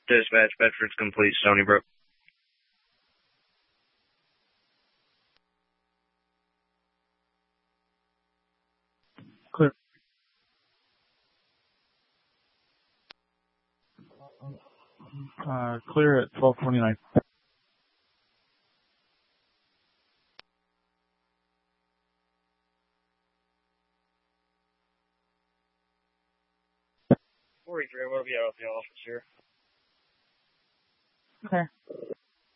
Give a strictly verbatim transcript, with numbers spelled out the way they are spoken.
Dispatch, Bedford's complete, Stony Brook. Clear. Uh, clear at twelve twenty-nine. forty-three, what have you out of the office here? Clear.